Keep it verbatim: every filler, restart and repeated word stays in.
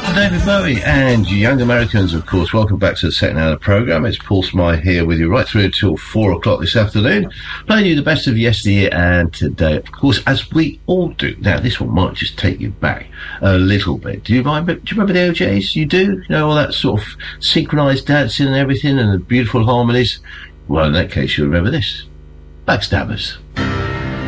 David Bowie and Young Americans, of course. Welcome back to the second hour of the programme. It's Paul Smythe here with you right through until four o'clock this afternoon, playing you the best of yesteryear and today, of course, as we all do. Now, this one might just take you back a little bit. Do you mind? Do you remember the O Js? You do? You know, all that sort of synchronised dancing and everything and the beautiful harmonies? Well, in that case, you'll remember this. Backstabbers.